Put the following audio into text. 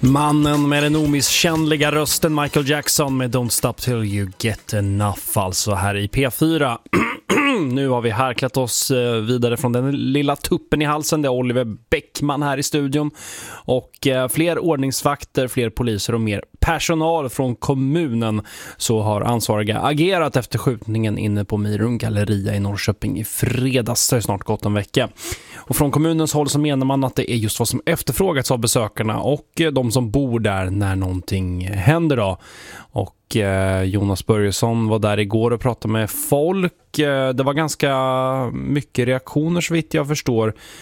Mannen med den omisskännliga rösten, Michael Jackson, med Don't Stop Till You Get Enough, alltså här i P4. Nu har vi härklat oss vidare från den lilla tuppen i halsen. Det är Oliver Bäckman här i studion. Och fler ordningsvakter, fler poliser och mer personal från kommunen, så har ansvariga agerat efter skjutningen inne på Mirum Galleria i Norrköping i fredags. Det har snart gått en vecka. Och från kommunens håll så menar man att det är just vad som efterfrågats av besökarna och de som bor där när någonting händer då. Och Jonas Börjesson var där igår och pratade med folk. Det var ganska mycket reaktioner så vitt jag förstår.